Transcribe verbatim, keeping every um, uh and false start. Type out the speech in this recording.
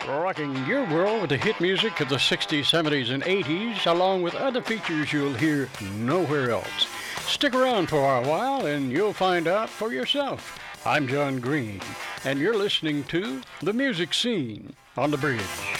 Rocking your world with the hit music of the sixties, seventies, and eighties, along with other features you'll hear nowhere else. Stick around for a while and you'll find out for yourself. I'm John Green, and you're listening to The Music Scene on the Bridge.